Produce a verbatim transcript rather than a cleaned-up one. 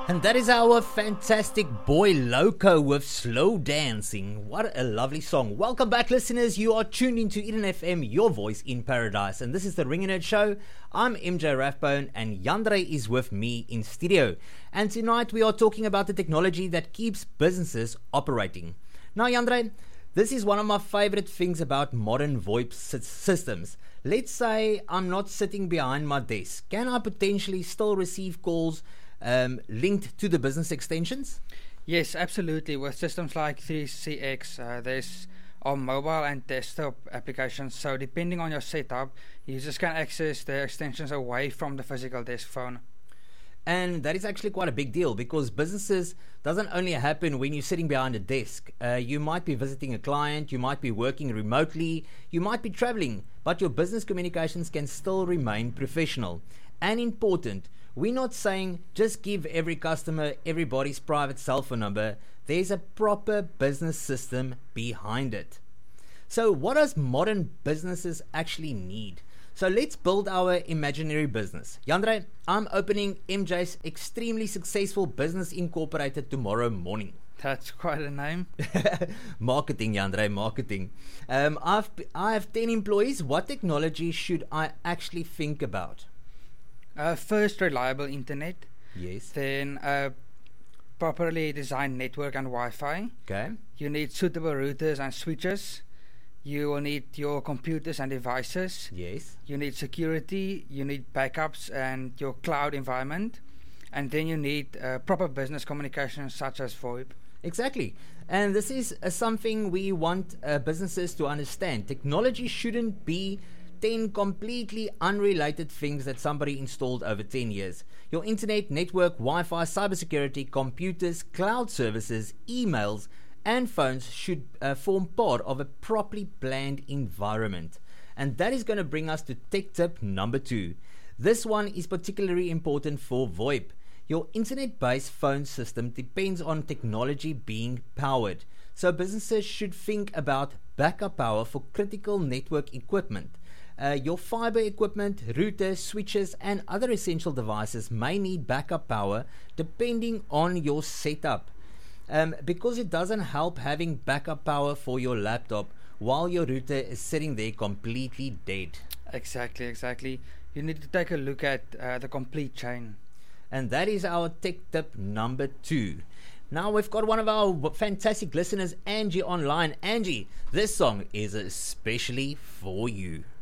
And that is our fantastic Boy Loco with Slow Dancing. What a lovely song. Welcome back, listeners. You are tuned into Eden F M, your voice in paradise. And this is the Ring and Nerd Show. I'm M J Rathbone and Yandre is with me in studio. And tonight we are talking about the technology that keeps businesses operating. Now, Yandre, this is one of my favorite things about modern VoIP systems. Let's say I'm not sitting behind my desk. Can I potentially still receive calls Um, linked to the business extensions? Yes, absolutely. With systems like three C X, uh, there's on mobile and desktop applications. So depending on your setup, users can access the extensions away from the physical desk phone. And that is actually quite a big deal because businesses doesn't only happen when you're sitting behind a desk. Uh, you might be visiting a client, you might be working remotely, you might be traveling, but your business communications can still remain professional and important. We're not saying just give every customer everybody's private cell phone number. There's a proper business system behind it. So what does modern businesses actually need? So let's build our imaginary business. Yandre, I'm opening M J's extremely successful business incorporated tomorrow morning. That's quite a name. Marketing, Yandre, marketing. Um, I've, I have ten employees. What technology should I actually think about? Uh, first, reliable internet. Yes. Then, a properly designed network and Wi-Fi. Okay. You need suitable routers and switches. You will need your computers and devices. Yes. You need security. You need backups and your cloud environment. And then you need uh, proper business communications such as VoIP. Exactly. And this is uh, something we want uh, businesses to understand. Technology shouldn't be ten completely unrelated things that somebody installed over ten years. Your internet, network, Wi-Fi, cybersecurity, computers, cloud services, emails, and phones should uh, form part of a properly planned environment. And that is going to bring us to tech tip number two. This one is particularly important for VoIP. Your internet-based phone system depends on technology being powered. So businesses should think about backup power for critical network equipment. Uh, your fiber equipment, routers, switches, and other essential devices may need backup power depending on your setup. Um, because it doesn't help having backup power for your laptop while your router is sitting there completely dead. Exactly, exactly. You need to take a look at uh, the complete chain. And that is our tech tip number two. Now we've got one of our fantastic listeners, Angie, online. Angie, this song is especially for you.